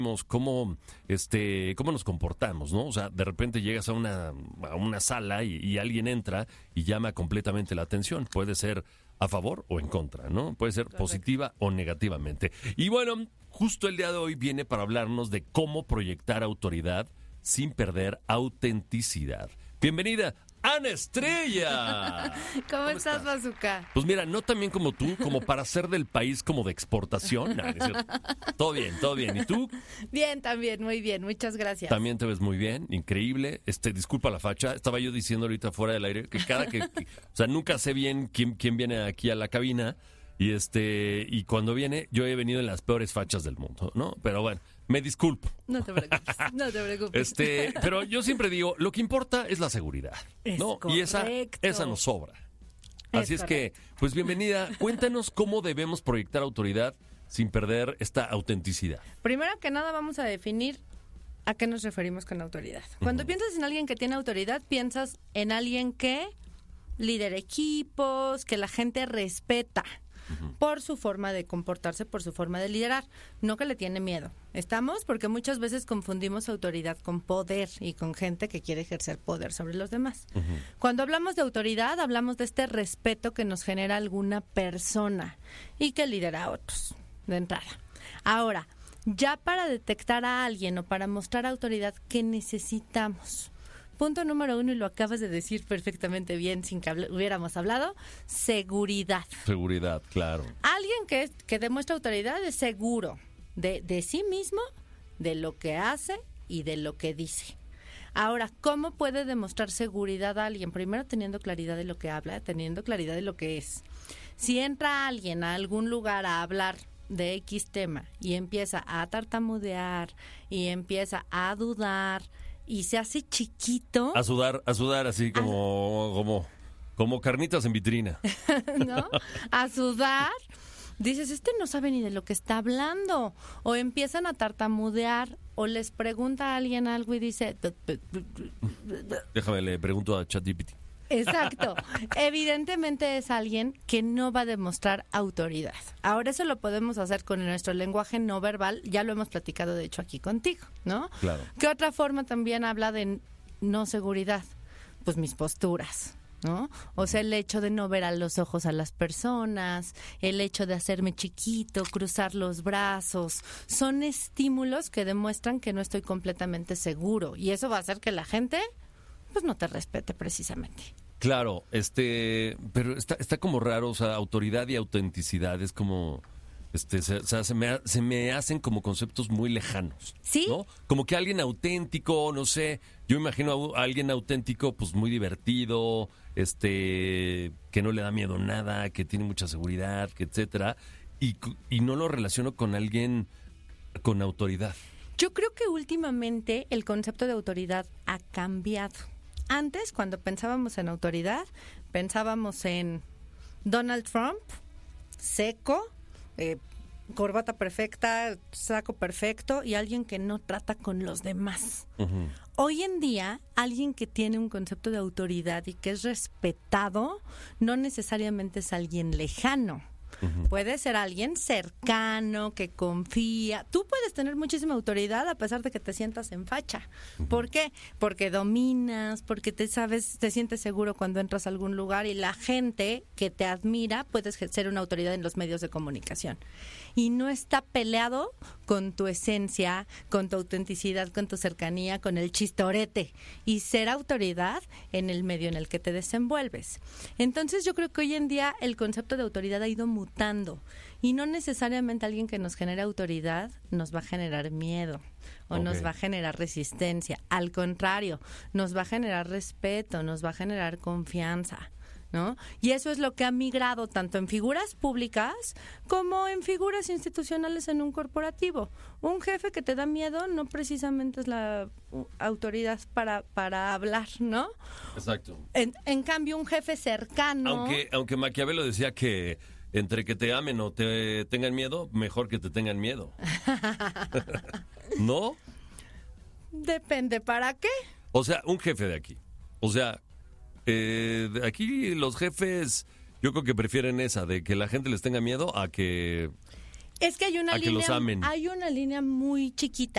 cómo nos comportamos, ¿no? O sea, de repente llegas a una sala y alguien entra y llama completamente la atención. Puede ser a favor o en contra, ¿no? Puede ser positiva o negativamente. Y bueno, justo el día de hoy viene para hablarnos de cómo proyectar autoridad sin perder autenticidad. Bienvenida, Ana Estrella. ¿Cómo estás, Bazooka? Pues mira, no tan bien como tú, como para ser del país como de exportación. No, no es cierto. Todo bien, todo bien. ¿Y tú? Bien, también, muy bien. Muchas gracias. También te ves muy bien, increíble. Disculpa la facha. Estaba yo diciendo ahorita fuera del aire que o sea, nunca sé bien quién viene aquí a la cabina y cuando viene yo he venido en las peores fachas del mundo, ¿no? Pero bueno, me disculpo. No te preocupes, no te preocupes. Pero yo siempre digo, lo que importa es la seguridad, ¿no? Y esa nos sobra. Así es que, pues bienvenida. Cuéntanos cómo debemos proyectar autoridad sin perder esta autenticidad. Primero que nada vamos a definir a qué nos referimos con autoridad. Cuando piensas en alguien que tiene autoridad, piensas en alguien que lidera equipos, que la gente respeta por su forma de comportarse, por su forma de liderar, no que le tiene miedo. ¿Estamos? Porque muchas veces confundimos autoridad con poder y con gente que quiere ejercer poder sobre los demás. Cuando hablamos de autoridad, hablamos de este respeto que nos genera alguna persona y que lidera a otros, de entrada. Ahora, ya para detectar a alguien o para mostrar autoridad, ¿qué necesitamos? Punto número 1, y lo acabas de decir perfectamente bien sin que hubiéramos hablado, seguridad. Seguridad, claro. Alguien que demuestra autoridad es seguro de sí mismo, de lo que hace y de lo que dice. Ahora, ¿cómo puede demostrar seguridad a alguien? Primero, teniendo claridad de lo que habla, teniendo claridad de lo que es. Si entra alguien a algún lugar a hablar de X tema y empieza a tartamudear y empieza a dudar y se hace chiquito. A sudar así como carnitas en vitrina. ¿No? A sudar. Dices, no sabe ni de lo que está hablando. O empiezan a tartamudear o les pregunta a alguien algo y dice... Déjame, le pregunto a ChatGPT. Exacto. Evidentemente es alguien que no va a demostrar autoridad. Ahora eso lo podemos hacer con nuestro lenguaje no verbal, ya lo hemos platicado de hecho aquí contigo, ¿no? Claro. ¿Qué otra forma también habla de no seguridad? Pues mis posturas, ¿no? O sea, el hecho de no ver a los ojos a las personas, el hecho de hacerme chiquito, cruzar los brazos, son estímulos que demuestran que no estoy completamente seguro y eso va a hacer que la gente pues no te respete precisamente. Claro, pero está como raro, o sea, autoridad y autenticidad es como, se me hacen como conceptos muy lejanos. ¿Sí? ¿No? Como que alguien auténtico, no sé, yo imagino a alguien auténtico, pues muy divertido, que no le da miedo a nada, que tiene mucha seguridad, que etcétera, y no lo relaciono con alguien con autoridad. Yo creo que últimamente el concepto de autoridad ha cambiado. Antes, cuando pensábamos en autoridad, pensábamos en Donald Trump, seco, corbata perfecta, saco perfecto y alguien que no trata con los demás. Uh-huh. Hoy en día, alguien que tiene un concepto de autoridad y que es respetado, no necesariamente es alguien lejano. Uh-huh. Puede ser alguien cercano, que confía. Tú puedes tener muchísima autoridad a pesar de que te sientas en facha. Uh-huh. ¿Por qué? Porque dominas, porque te sientes seguro cuando entras a algún lugar y la gente que te admira puedes ser una autoridad en los medios de comunicación. Y no está peleado con tu esencia, con tu autenticidad, con tu cercanía, con el chistorete. Y ser autoridad en el medio en el que te desenvuelves. Entonces yo creo que hoy en día el concepto de autoridad ha ido mutando. Y no necesariamente alguien que nos genere autoridad nos va a generar miedo o nos va a generar resistencia. Al contrario, nos va a generar respeto, nos va a generar confianza, ¿no? Y eso es lo que ha migrado tanto en figuras públicas como en figuras institucionales en un corporativo. Un jefe que te da miedo no precisamente es la autoridad para hablar, ¿no? Exacto. En cambio, un jefe cercano... Aunque Maquiavelo decía que entre que te amen o te tengan miedo, mejor que te tengan miedo. ¿No? Depende, ¿para qué? O sea, un jefe de aquí. O sea, aquí los jefes, yo creo que prefieren esa, de que la gente les tenga miedo a que Es que hay una a que los amen. hay una línea muy chiquita